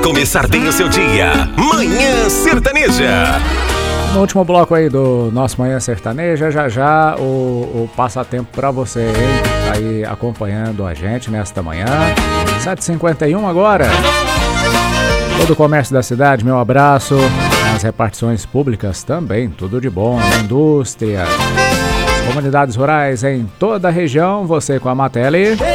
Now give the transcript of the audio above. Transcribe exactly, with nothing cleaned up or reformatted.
Começar bem o seu dia. Manhã Sertaneja. No último bloco aí do nosso Manhã Sertaneja, já já o, o passatempo pra você, hein? Tá aí acompanhando a gente nesta manhã. sete e cinquenta e um agora. Todo o comércio da cidade, meu abraço. As repartições públicas também, tudo de bom. Na indústria, comunidades rurais em toda a região, você com a Matelli.